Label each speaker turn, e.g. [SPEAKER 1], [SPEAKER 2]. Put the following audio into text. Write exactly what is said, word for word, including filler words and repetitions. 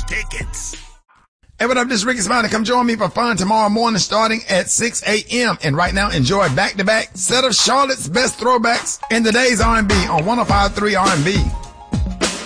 [SPEAKER 1] tickets.
[SPEAKER 2] Hey, what up? This is Ricky Smiley. Come join me for fun tomorrow morning starting at six a.m. And right now, enjoy back-to-back set of Charlotte's best throwbacks in today's R and B on one oh five point three R and B.